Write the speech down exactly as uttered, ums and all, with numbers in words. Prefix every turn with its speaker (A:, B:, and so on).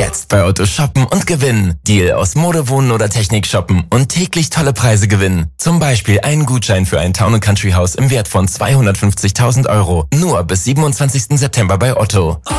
A: Jetzt bei Otto shoppen und gewinnen. Deal aus Mode, Wohnen oder Technik shoppen und täglich tolle Preise gewinnen. Zum Beispiel einen Gutschein für ein Town and Country Haus im Wert von zweihundertfünfzigtausend Euro. Nur bis siebenundzwanzigsten September bei Otto.